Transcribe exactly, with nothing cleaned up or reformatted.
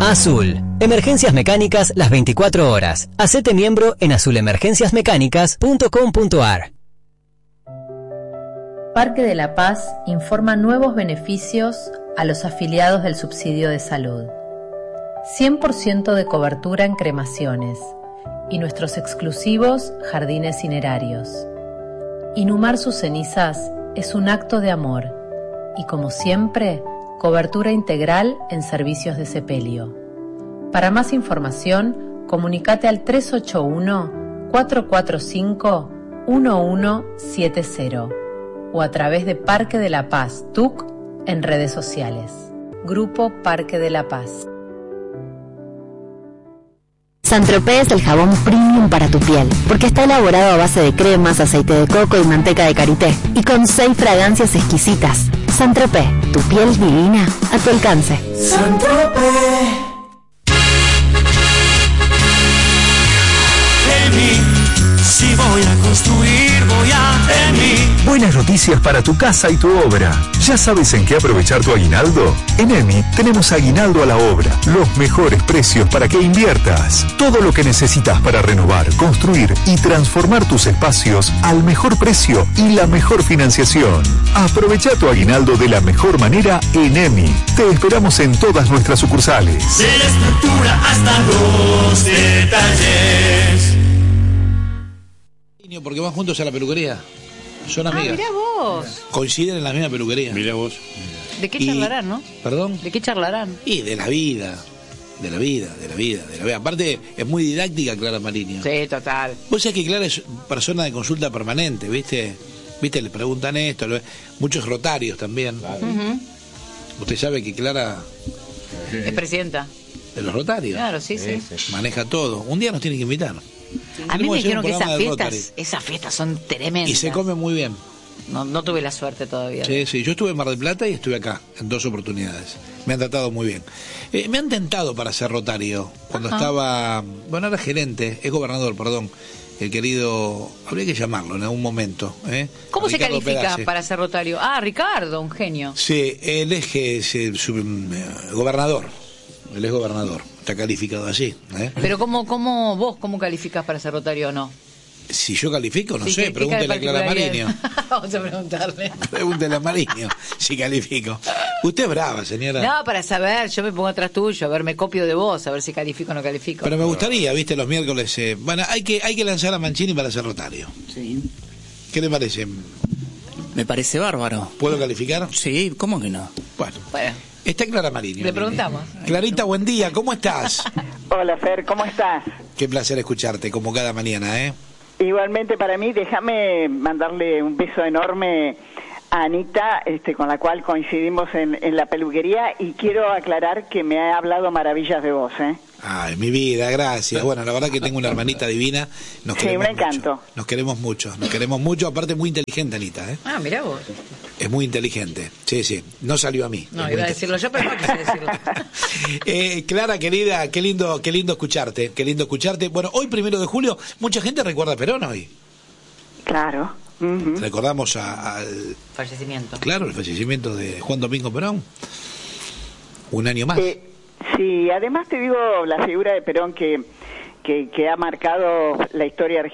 Azul. Emergencias mecánicas las veinticuatro horas. Hacete miembro en azul emergencias mecánicas punto com punto ar. Parque de la Paz informa nuevos beneficios a los afiliados del subsidio de salud. cien por ciento de cobertura en cremaciones y nuestros exclusivos jardines cinerarios. Inhumar sus cenizas es un acto de amor y, como siempre, cobertura integral en servicios de sepelio. Para más información, comunicate al tres ocho uno, cuatro cuatro cinco, uno uno siete cero o a través de Parque de la Paz T U C en redes sociales. Grupo Parque de la Paz. Saint-Tropez es el jabón premium para tu piel, porque está elaborado a base de cremas, aceite de coco y manteca de karité, y con seis fragancias exquisitas. Saint-Tropez, tu piel divina a tu alcance. Saint-Tropez. Si voy a construir, voy a EMI. Buenas noticias para tu casa y tu obra. ¿Ya sabes en qué aprovechar tu aguinaldo? En EMI tenemos aguinaldo a la obra. Los mejores precios para que inviertas. Todo lo que necesitas para renovar, construir y transformar tus espacios al mejor precio y la mejor financiación. Aprovecha tu aguinaldo de la mejor manera en EMI. Te esperamos en todas nuestras sucursales. De la estructura hasta los detalles. Porque van juntos a la peluquería. Son amigas. Ah, mirá vos. Coinciden en la misma peluquería. Mirá vos. ¿De qué Y- charlarán, no? ¿Perdón? ¿De qué charlarán? Y de la vida. De la vida, de la vida, de la vida. Aparte, es muy didáctica Clara Mariño. Sí, total. Vos sabés que Clara es persona de consulta permanente, ¿viste? ¿Viste? Le preguntan esto. lo- Muchos rotarios también. Ujú. Usted sabe que Clara, Es presidenta. de los rotarios, Claro, sí, sí. maneja todo. Un día nos tiene que invitar. A mí Tenemos me que hacer dijeron un que esas programa de fiestas, Rotary. esas fiestas son tremendas. Y se come muy bien. No, no tuve la suerte todavía. Sí, sí, yo estuve en Mar del Plata y estuve acá en dos oportunidades. Me han tratado muy bien. Eh, me han tentado para ser rotario. Cuando Ajá. estaba, bueno, era gerente, es gobernador, perdón, el querido, habría que llamarlo en algún momento. ¿eh? ¿Cómo se Ricardo califica Pedace. para ser rotario? Ah, Ricardo, un genio. Sí, él es, que es el sub- eh, gobernador. Él es gobernador. Está calificado así. ¿eh? Pero ¿cómo, cómo vos cómo calificás para ser rotario o no? Si yo califico, no Sí, sé, ¿qué- qué pregúntele a Clara particularidades? Mariño. Vamos a preguntarle. Pregúntele a Mariño si califico. Usted es brava, señora. No, para saber, yo me pongo atrás tuyo, a ver, me copio de vos, a ver si califico o no califico. Pero me gustaría, viste, los miércoles. Eh, bueno, hay que, hay que lanzar a Mancini para ser rotario. Sí. ¿Qué le parece? Me parece bárbaro. ¿Puedo calificar? Sí, ¿cómo que no? Bueno, Bueno, está Clara Mariño. le preguntamos. Clarita, buen día, ¿cómo estás? Hola Fer, ¿cómo estás? Qué placer escucharte, como cada mañana, ¿eh? Igualmente para mí, déjame mandarle un beso enorme a Anita, este, con la cual coincidimos en, en la peluquería, y quiero aclarar que me ha hablado maravillas de vos, ¿eh? Ay, mi vida, gracias. Bueno, la verdad que tengo una hermanita divina. Nos Sí, queremos un encanto. mucho. Nos queremos mucho, nos queremos mucho. Aparte, muy inteligente, Anita, ¿eh? Ah, mirá vos. Es muy inteligente. Sí, sí. No salió a mí. No, Es iba a muy decirlo yo, pero no quise decirlo. Eh, Clara, querida, qué lindo, qué lindo escucharte, qué lindo escucharte. Bueno, hoy primero de julio, mucha gente recuerda a Perón hoy. Claro. Ujú. Recordamos a- al, Fallecimiento. claro, el fallecimiento de Juan Domingo Perón. Un año más. Eh, sí, además te digo, la figura de Perón que, que, que ha marcado la historia argentina.